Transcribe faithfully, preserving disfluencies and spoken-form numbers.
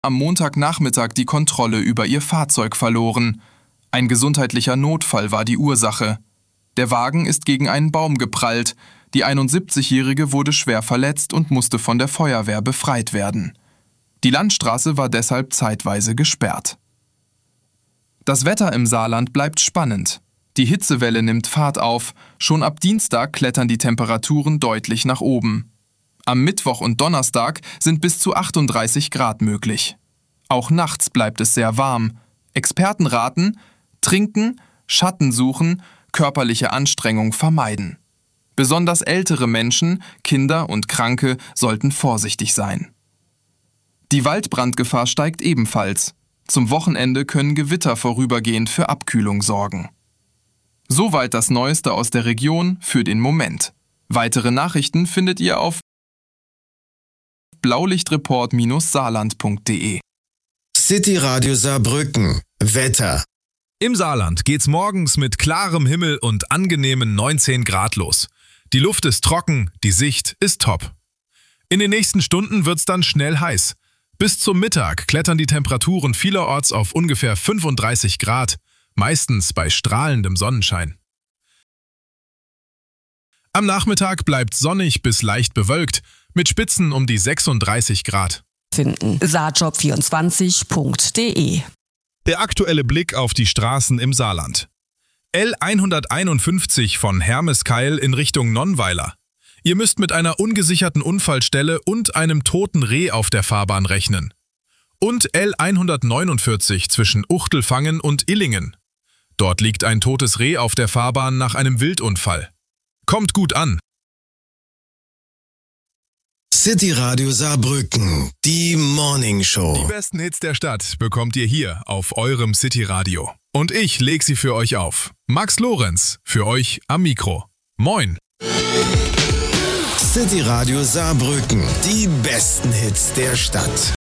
am Montagnachmittag die Kontrolle über ihr Fahrzeug verloren. Ein gesundheitlicher Notfall war die Ursache. Der Wagen ist gegen einen Baum geprallt. Die einundsiebzigjährige wurde schwer verletzt und musste von der Feuerwehr befreit werden. Die Landstraße war deshalb zeitweise gesperrt. Das Wetter im Saarland bleibt spannend. Die Hitzewelle nimmt Fahrt auf. Schon ab Dienstag klettern die Temperaturen deutlich nach oben. Am Mittwoch und Donnerstag sind bis zu achtunddreißig Grad möglich. Auch nachts bleibt es sehr warm. Experten raten: trinken, Schatten suchen, körperliche Anstrengung vermeiden. Besonders ältere Menschen, Kinder und Kranke sollten vorsichtig sein. Die Waldbrandgefahr steigt ebenfalls. Zum Wochenende können Gewitter vorübergehend für Abkühlung sorgen. Soweit das Neueste aus der Region für den Moment. Weitere Nachrichten findet ihr auf blaulichtreport saarland punkt de. City Radio Saarbrücken. Wetter. Im Saarland geht's morgens mit klarem Himmel und angenehmen neunzehn Grad los. Die Luft ist trocken, die Sicht ist top. In den nächsten Stunden wird's dann schnell heiß. Bis zum Mittag klettern die Temperaturen vielerorts auf ungefähr fünfunddreißig Grad, meistens bei strahlendem Sonnenschein. Am Nachmittag bleibt sonnig bis leicht bewölkt, mit Spitzen um die sechsunddreißig Grad. Finden saarjob vierundzwanzig punkt de. Der aktuelle Blick auf die Straßen im Saarland. L hunderteinundfünfzig von Hermeskeil in Richtung Nonnweiler. Ihr müsst mit einer ungesicherten Unfallstelle und einem toten Reh auf der Fahrbahn rechnen. Und L hundertneunundvierzig zwischen Uchtelfangen und Illingen. Dort liegt ein totes Reh auf der Fahrbahn nach einem Wildunfall. Kommt gut an! City Radio Saarbrücken, die Morning Show. Die besten Hits der Stadt bekommt ihr hier auf eurem City Radio. Und ich leg sie für euch auf. Max Lorenz, für euch am Mikro. Moin! City Radio Saarbrücken, die besten Hits der Stadt.